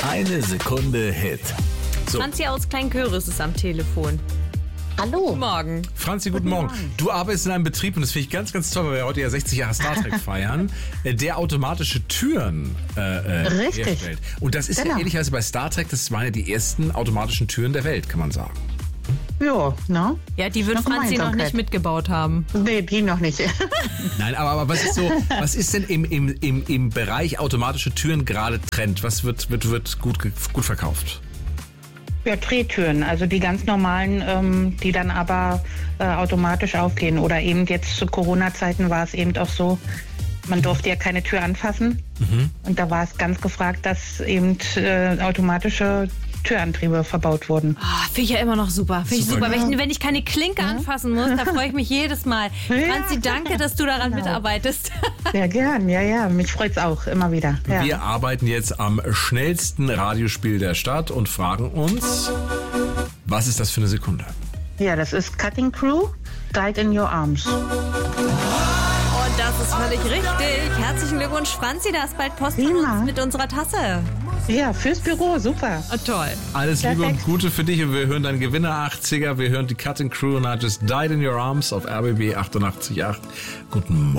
Eine Sekunde Hit. So. Franzi aus Kleinköris ist am Telefon. Hallo. Guten Morgen. Franzi, guten Morgen. Du arbeitest in einem Betrieb, und das finde ich ganz, ganz toll, weil wir heute ja 60 Jahre Star Trek feiern, der automatische Türen Richtig. herstellt. Und das ist ja Genau. ähnlich als bei Star Trek, das waren ja die ersten automatischen Türen der Welt, kann man sagen. Ja, ne? Ja, die wird Eine Franzi noch Gemeinsamkeit. nicht mitgebaut haben. Nee, die noch nicht. Nein, aber was ist denn im Bereich automatische Türen gerade Trend? Was wird gut verkauft? Ja, Drehtüren, also die ganz normalen, die dann aber automatisch aufgehen. Oder eben jetzt zu Corona-Zeiten war es eben auch so, man durfte ja keine Tür anfassen. Und da war es ganz gefragt, dass eben automatische Türantriebe verbaut wurden. Finde ich ja immer noch super. Finde ich Super, super. ja. Wenn ich keine Klinke anfassen muss, da freue ich mich jedes Mal. Franzi, danke, dass du daran mitarbeitest. Ja, gern, ja. Mich freut's auch immer wieder. Ja. Wir arbeiten jetzt am schnellsten Radiospiel der Stadt und fragen uns, was ist das für eine Sekunde? Ja, das ist Cutting Crew, Died in Your Arms. Und das ist völlig richtig. Herzlichen Glückwunsch, Franzi. Da ist bald Post von Prima. uns mit unserer Tasse. Ja, fürs Büro, super. Oh, toll. Alles Liebe und Perfekt. Gute für dich, und wir hören deinen Gewinner 80er, wir hören die Cutting Crew und I Just Died in Your Arms auf RBB 88.8. Guten Morgen.